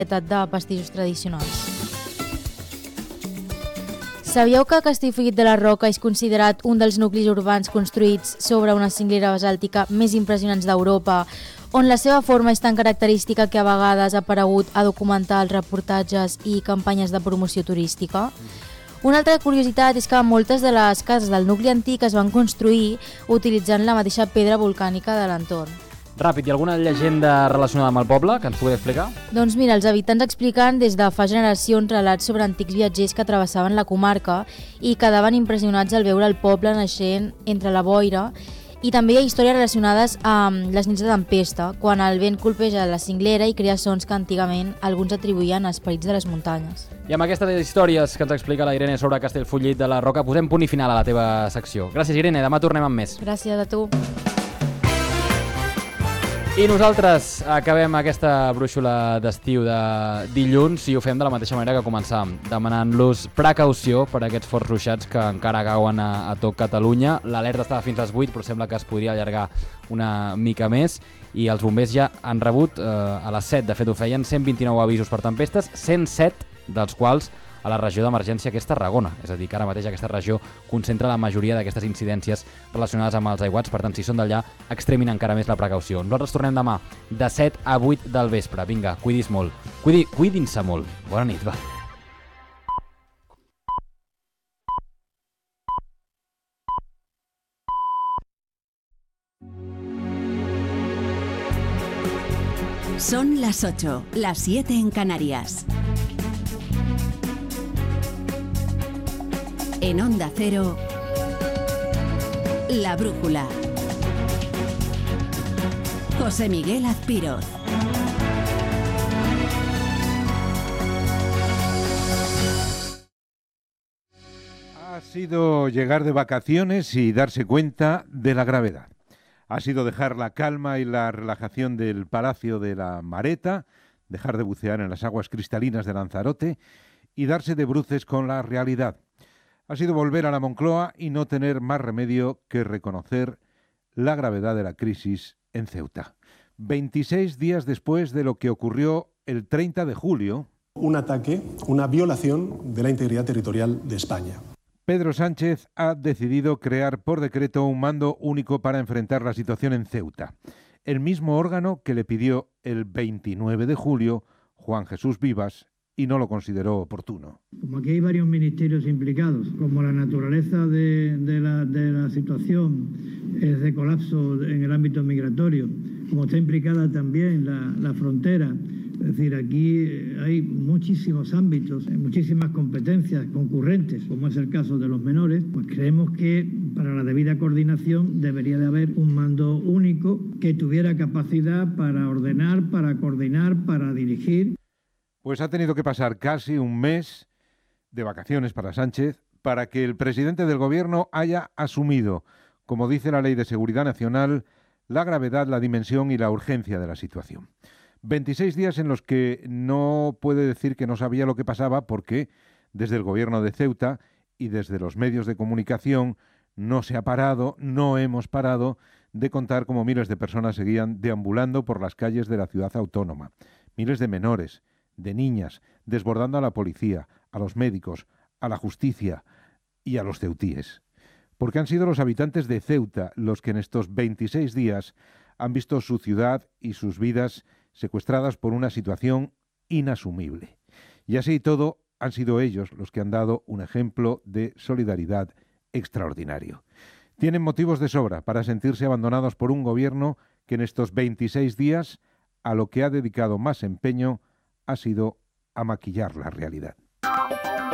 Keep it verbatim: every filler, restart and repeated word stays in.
de pastissos tradicionals. Sabíeu que Castellfollit de la Roca és considerat un dels nuclis urbans construïts sobre una cinglera basàltica més impressionants d'Europa, on la seva forma és tan característica que a vegades ha aparegut a documentals, reportatges i campanyes de promoció turística? Una altra curiositat és que moltes de les cases del nucli antic es van construir utilitzant la mateixa pedra volcànica de l'entorn. Ràpid, hi ha alguna llegenda relacionada amb el poble que ens pugui explicar? Doncs mira, els habitants expliquen des de fa generacions relats sobre antics viatgers que travessaven la comarca i quedaven impressionats al veure el poble naixent entre la boira, i també hi ha històries relacionades amb les nits de tempesta, quan el vent colpeja la cinglera i crea sons que antigament alguns atribuïen a esperits de les muntanyes. I amb aquestes històries que ens explica la Irene sobre Castellfollit de la Roca posem punt i final a la teva secció. Gràcies, Irene, demà tornem amb més. Gràcies a tu. I nosaltres acabem aquesta brúixola d'estiu de dilluns i ho fem de la mateixa manera que començàvem, demanant-los precaució per aquests forts ruixats que encara cauen a, a tot Catalunya. L'alerta estava fins a les vuit, però sembla que es podria allargar una mica més, i els bombers ja han rebut, eh, a les set, de fet ho feien, cent vint-i-nou avisos per tempestes, cent set dels quals a la regió d'emergència que és Tarragona. És a dir, que ara mateix aquesta regió concentra la majoria d'aquestes incidències relacionades amb els aiguats. Per tant, si són d'allà, extremin encara més la precaució. Nosaltres tornem demà de set a vuit del vespre. Vinga, cuidis molt. Cuidi, cuidin-se molt. Bona nit, va. Son las ocho, las siete en Canarias. En Onda Cero, La Brújula. José Miguel Azpiroz. Ha sido llegar de vacaciones y darse cuenta de la gravedad. Ha sido dejar la calma y la relajación del Palacio de la Mareta, dejar de bucear en las aguas cristalinas de Lanzarote y darse de bruces con la realidad. Ha sido volver a la Moncloa y no tener más remedio que reconocer la gravedad de la crisis en Ceuta. veintiséis días después de lo que ocurrió el treinta de julio. Un ataque, una violación de la integridad territorial de España. Pedro Sánchez ha decidido crear por decreto un mando único para enfrentar la situación en Ceuta. El mismo órgano que le pidió el veintinueve de julio Juan Jesús Vivas, y no lo consideró oportuno. Como aquí hay varios ministerios implicados, como la naturaleza de, de, la, de la situación es de colapso en el ámbito migratorio, como está implicada también la, la frontera, es decir, aquí hay muchísimos ámbitos, muchísimas competencias concurrentes, como es el caso de los menores, pues creemos que para la debida coordinación debería de haber un mando único que tuviera capacidad para ordenar, para coordinar, para dirigir. Pues ha tenido que pasar casi un mes de vacaciones para Sánchez para que el presidente del gobierno haya asumido, como dice la Ley de Seguridad Nacional, la gravedad, la dimensión y la urgencia de la situación. veintiséis días en los que no puede decir que no sabía lo que pasaba porque desde el gobierno de Ceuta y desde los medios de comunicación no se ha parado, no hemos parado de contar cómo miles de personas seguían deambulando por las calles de la ciudad autónoma. Miles de menores, de niñas, desbordando a la policía, a los médicos, a la justicia y a los ceutíes. Porque han sido los habitantes de Ceuta los que en estos veintiséis días han visto su ciudad y sus vidas secuestradas por una situación inasumible. Y así y todo, han sido ellos los que han dado un ejemplo de solidaridad extraordinario. Tienen motivos de sobra para sentirse abandonados por un gobierno que en estos veintiséis días a lo que ha dedicado más empeño ha sido a maquillar la realidad.